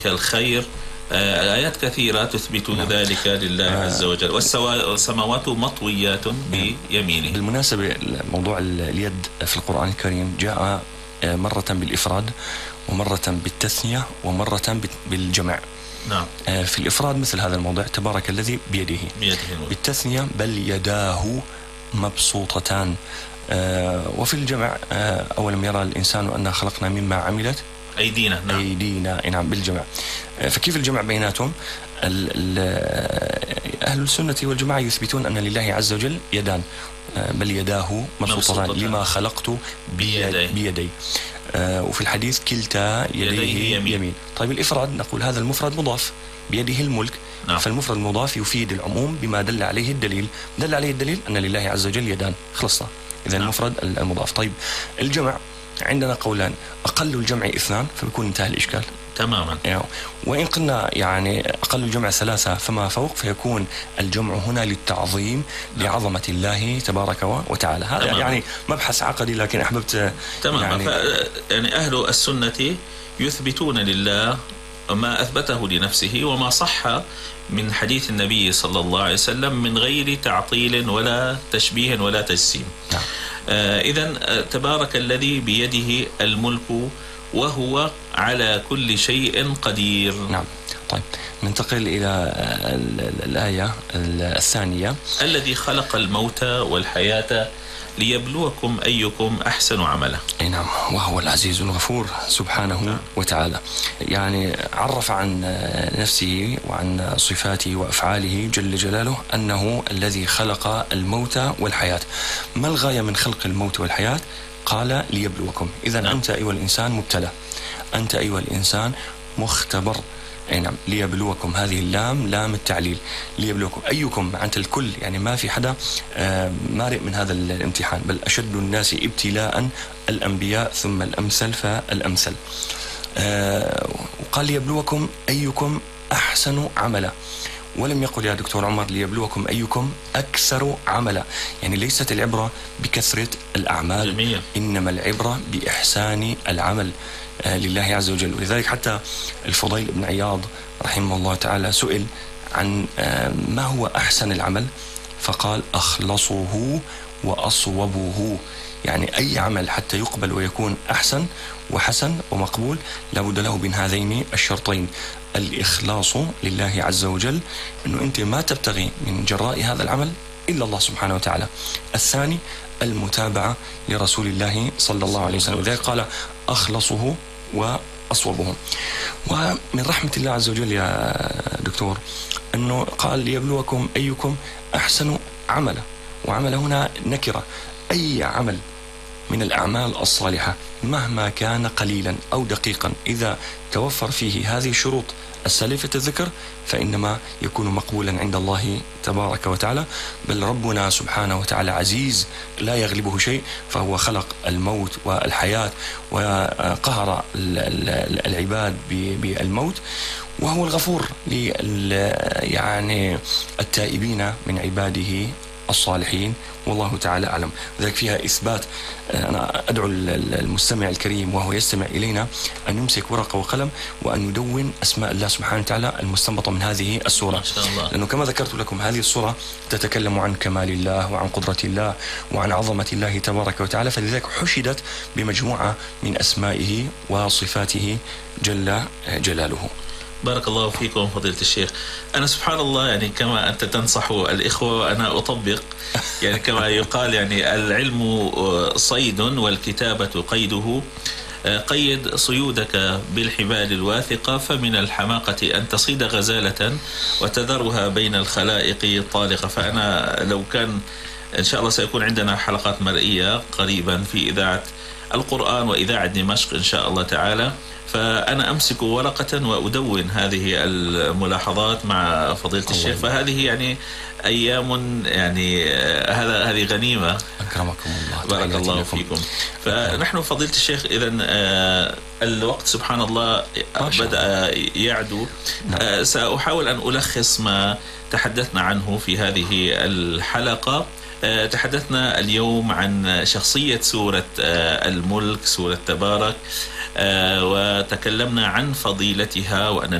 الخير. آيات كثيرة تثبت ذلك لله عز وجل. والسماوات مطويات بيمينه. بالمناسبة موضوع اليد في القرآن الكريم جاء مرة بالإفراد ومرة بالتثنية ومرة بالجمع. نعم. في الإفراد مثل هذا الموضوع تبارك الذي بيده. بالتثنية بل يداه مبسوطتان. وفي الجمع أولم يرى الإنسان أننا خلقنا مما عملت أيدينا. نعم. أيدينا. نعم بالجمع. فكيف الجمع بيناتهم؟ أهل السنة والجماعة يثبتون أن لله عز وجل يدان، بل يداه مبسوطتان لما خلقت بيدي. وفي الحديث كلتا يديه يمين. طيب الإفراد نقول هذا المفرد مضاف بيده الملك. نعم. فالمفرد المضاف يفيد العموم بما دل عليه الدليل. دل عليه الدليل أن لله عز وجل يدان، خلصنا. إذا نعم. المفرد المضاف. طيب الجمع عندنا قولان، أقل الجمع 2 فبيكون انتهى الإشكال تماما. وإن قلنا يعني أقل الجمع 3 فما فوق، فيكون الجمع هنا للتعظيم لعظمة الله تبارك وتعالى. هذا تماما. يعني مبحث عقدي، لكن أحببت تماما. يعني أهل السنة يثبتون لله ما أثبته لنفسه وما صح من حديث النبي صلى الله عليه وسلم من غير تعطيل ولا تشبيه ولا تجسيم. نعم. إذن تبارك الذي بيده الملك وهو على كل شيء قدير. نعم. طيب ننتقل إلى الآية الثانية. الذي خلق الموت والحياة ليبلوكم أيكم أحسن عملا. نعم. وهو العزيز الغفور سبحانه وتعالى. يعني عرف عن نفسه وعن صفاته وأفعاله جل جلاله أنه الذي خلق الموت والحياة. ما الغاية من خلق الموت والحياة؟ قال ليبلوكم. إذن أنت أيها الإنسان مبتلى، أنت أيها الإنسان مختبر. نعم. ليبلوكم، هذه اللام لام التعليل. ليبلوكم أيكم، معنى الكل، يعني ما في حدا مارئ من هذا الامتحان، بل أشد الناس ابتلاء الأنبياء ثم الأمثل فالأمثل. وقال ليبلوكم أيكم أحسن عملا، ولم يقل يا دكتور عمر ليبلوكم أيكم أكثر عملا. يعني ليست العبرة بكثرة الأعمال جميل. إنما العبرة بإحسان العمل لله عز وجل. ولذلك حتى الفضيل بن عياض رحمه الله تعالى سئل عن ما هو أحسن العمل، فقال أخلصه وأصوبه. يعني أي عمل حتى يقبل ويكون أحسن وحسن ومقبول لابد له من هذين الشرطين: الإخلاص لله عز وجل، أنه أنت ما تبتغي من جراء هذا العمل إلا الله سبحانه وتعالى. الثاني المتابعة لرسول الله صلى الله عليه وسلم، لذلك قال أخلصه وأصوبه. ومن رحمة الله عز وجل يا دكتور أنه قال ليبلوكم أيكم أحسن عملا، وعمل هنا نكرة. أي عمل من الأعمال الصالحة مهما كان قليلا أو دقيقا إذا توفر فيه هذه الشروط السالفة الذكر فإنما يكون مقبولا عند الله تبارك وتعالى. بل ربنا سبحانه وتعالى عزيز لا يغلبه شيء، فهو خلق الموت والحياة وقهر العباد بالموت، وهو الغفور يعني التائبين من عباده الصالحين، والله تعالى أعلم. ذلك فيها إثبات. أنا أدعو المستمع الكريم وهو يستمع إلينا أن يمسك ورقة وقلم وأن يدون أسماء الله سبحانه وتعالى المستنبطة من هذه السورة، ما شاء الله. لأنه كما ذكرت لكم هذه السورة تتكلم عن كمال الله وعن قدرة الله وعن عظمة الله تبارك وتعالى، فلذلك حشدت بمجموعة من أسمائه وصفاته جل جلاله. بارك الله فيكم فضيلة الشيخ. أنا سبحان الله يعني كما أنت تنصح الإخوة وأنا أطبق، يعني كما يقال يعني العلم صيد والكتابة قيده. قيد صيودك بالحبال الواثقة، فمن الحماقة أن تصيد غزالة وتذرها بين الخلائق طالقة. فأنا لو كان إن شاء الله سيكون عندنا حلقات مرئية قريبا في إذاعة القرآن وإذاعة دمشق إن شاء الله تعالى، فأنا أمسك ورقة وأدون هذه الملاحظات مع فضيلة الشيخ. فهذه يعني أيام يعني هذه غنيمة. أكرمكم الله. بارك الله فيكم. فنحن فضيلة الشيخ إذن الوقت سبحان الله بدأ يعدو. سأحاول أن ألخص ما تحدثنا عنه في هذه الحلقة. تحدثنا اليوم عن شخصية سورة الملك، سورة تبارك. وتكلمنا عن فضيلتها وأن